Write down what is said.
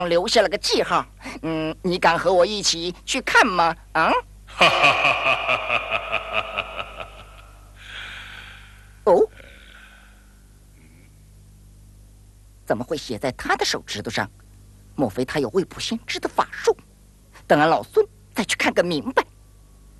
留下了个记号。你敢和我一起去看吗？啊？哦，怎么会写在他的手指头上？莫非他有未卜先知的法术？等俺老孙再去看个明白。